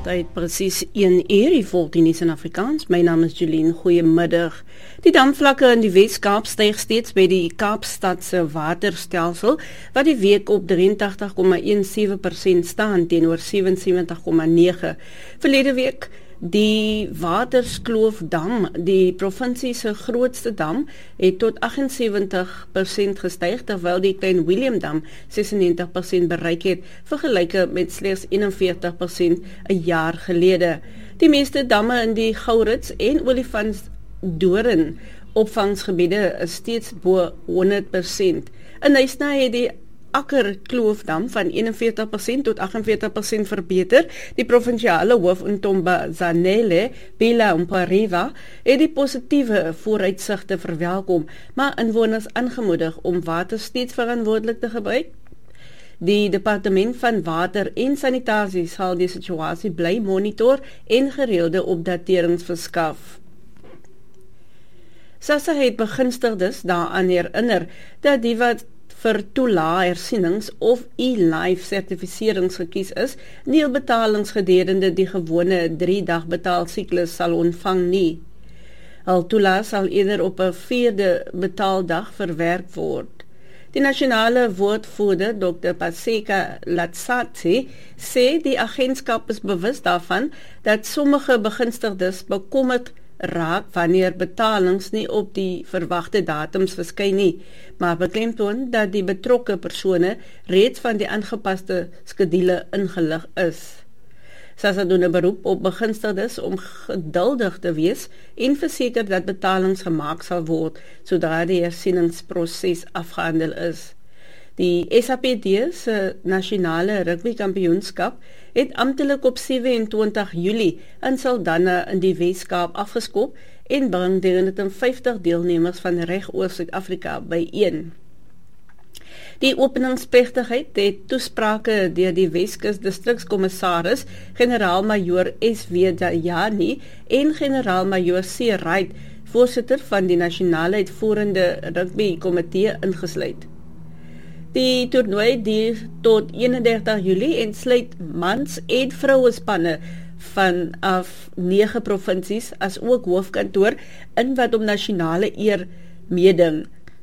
Tyd presies 1 uur, die volgende nuus in Afrikaans. My naam is Jolien, goeiemiddag. Die damvlakke in die Wes-Kaap styg steeds by die Kaapstadse waterstelsel, wat die week op 83,17% staan teenoor 77,9%. Verlede week die Waterskloof-dam, die provinsie se grootste dam, het tot 78% gestyg, terwyl die Klein Willem-dam 96% bereik het, vergelyke met slegs 41% 'n jaar gelede. Die meeste damme in die Gourits en Olifantsdoorn opvangsgebiede is steeds bo 100%. In Knysna het die Akkerkloofdam van 41% tot 48% verbeter. Die provinsiale hoof Ntombazanele, Bila Mpariva, het die positiewe vooruitsigte verwelkom, maar inwoners aangemoedig om water steeds verantwoordelik te gebruik. Die departement van water en sanitasie sal die situasie bly monitor en gereelde opdaterings verskaf. SASSA het begunstigdes daaraan herinner dat die wat vir toelaat hersienings of e-life sertifiserings gekies is, nie hul betalings gedurende die gewone 3-dag betaalsiklus sal ontvang nie. Hul toelaat sal eerder op 'n 4de betaaldag verwerk word. Die nasionale woordvoerder Dr. Paseka Latsatsi sê die agentskap is bewus daarvan dat sommige begunstigdes bekommerd raak wanneer betalings nie op die verwagte datums verskyn nie, maar beklemtoon dat die betrokke persone reeds van die aangepaste skedule ingelig is. SASSA doen 'n beroep op begunstigdes om geduldig te wees en verseker dat betalings gemaak sal word sodra die hersieningsproses afgehandel is. Die SAPD se nasionale rugbykampioenskap het amptelik op 27 Julie in Saldanha in die Wes-Kaap afgeskop en bring 350 deelnemers van reg oor Suid-Afrika byeen. Die openingsplegtigheid het toesprake deur die Weskus distrikskommissaris generaal-majoor S.W. Dayani en generaal-majoor C. Wright, voorsitter van die nasionale uitvoerende rugby-komitee ingesluit. Die toernooi duur tot 31 Julie en sluit mans- en vrouespanne vanaf 9 provinsies as ook hoofkantoor in wat om nasionale eer meeding.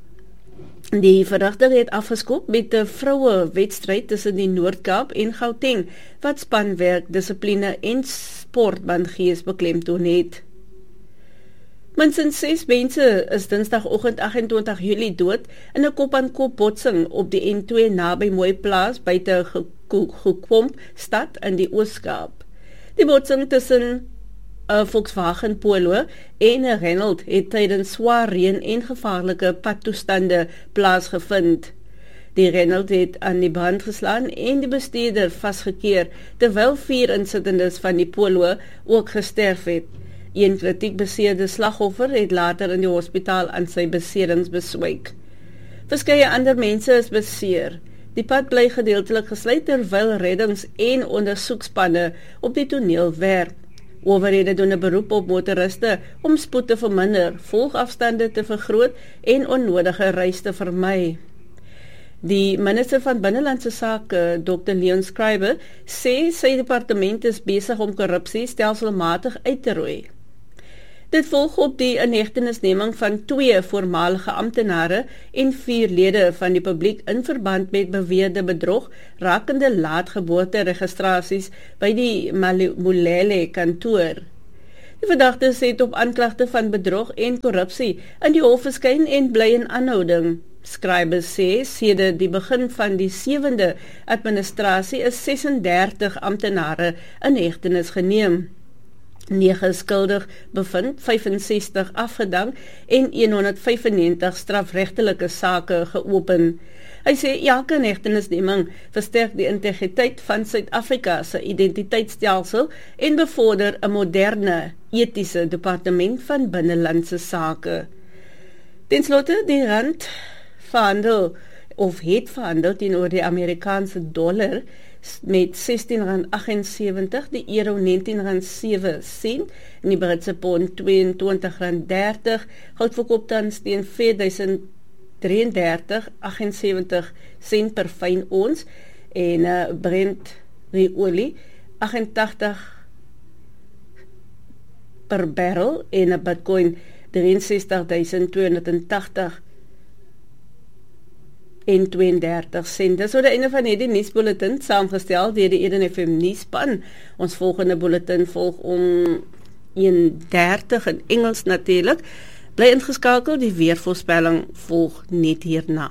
Die verrigting het afgeskop met 'n vroue wedstryd tussen die Noord-Kaap en Gauteng wat spanwerk, dissipline en sportmangees beklemtoon het. Minstens 6 mense is Dinsdagoggend 28 Julie dood in 'n kop-aan-kop botsing op die N2 naby Mooiplaas buite Gekwomp stad in die Oos-Kaap. Die botsing tussen 'n Volkswagen Polo en 'n Renault het tydens swaar reën en gevaarlike padtoestande plaasgevind. Die Renault het aan die brand geslaan en die bestuurder vasgekeer, terwyl 4 insittendes van die Polo ook gesterf het. Een kritiek beseerde slagoffer het later in die hospitaal aan sy beserings beswyk. Verskeie ander mense is beseer. Die pad bly gedeeltelik gesluit terwyl reddings- en ondersoekspanne op die toneel werk. Owerhede doen 'n beroep op motoriste om spoed te verminder, volgafstande te vergroot en onnodige reis te vermy. Die minister van Binnelandse Sake, Dr. Leon Schreiber, sê sy departement is besig om korrupsie stelselmatig uit te roei. Dit volg op die inhegtenisneming van 2 voormalige amptenare en 4 lede van die publiek in verband met beweerde bedrog rakende laatgeboorteregistrasies by die Mulele kantoor. Die verdagtes het op aanklagte van bedrog en korrupsie in die hof verskyn en bly in aanhouding. Schreiber sê sedert die begin van die 7de administrasie is 36 amptenare in hegtenis geneem. 9 skuldig bevind, 65 afgedank en 195 strafregtelike sake geopen. Hy sê elke hegtenisneming versterk die integriteit van Suid-Afrika se identiteitsstelsel en bevorder 'n moderne, etiese departement van binnelandse sake. Ten slotte, die rand verhandel of het verhandel teenoor die Amerikaanse dollar met R16,78, die euro R19,07 en die Britse pond R22,30, goud verkoop tans teen $4,033,78 per fyn ons en Brent olie $88 per barrel en 'n Bitcoin 63.280 en 32 sent. Dis so die einde van hierdie nuusbulletin, saamgestel deur die Eden FM nuusspan. Ons volgende bulletin volg om 1:30 in Engels natuurlik. Bly ingeskakel, die weervoorspelling volg net hierna.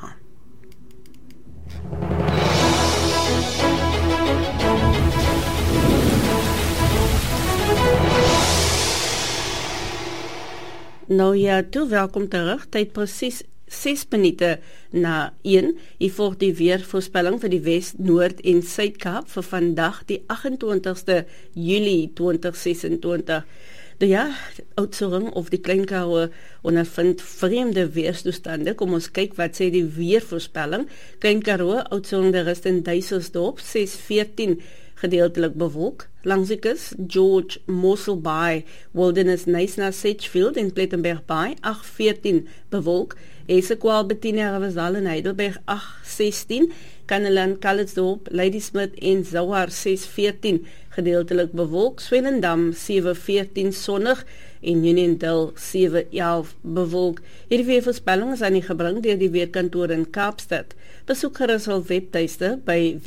Nou ja, toe welkom terug. Tyd presies 6 minute na 1. Hier volg die weervoorspelling vir die Wes, Noord en Suid-Kaap vir vandag die 28ste Julie 2026. Ja, Oudtshoorn of die Klein Karoo ondervind vreemde weerstoestande. Kom ons kyk wat sê die weervoorspelling. Klein Karoo, Oudtshoorn, der is in Duiselsdorp 6:14 gedeeltelik bewolk. Langs die kus, George, Mossel Bay, Wilderness, Knysna, Sedgefield en Plettenberg Bay 8:14 bewolk. Esekwal, Bettina, Ravensdal en Heidelberg 8:16. Kanneland, Calitzdorp, Ladysmith en Zouar 6:14 gedeeltelik bewolk. Swellendam 7:14 sonnig en Uniondale 7:11 bewolk. Hierdie weervoorspelling is aan die gebring deur die weerkantoor in Kaapstad. Besoek gerus hul webtuiste by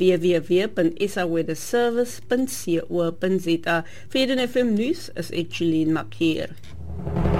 www.saweatherservice.co.za. Vir die FM nuus is Echelien Makier.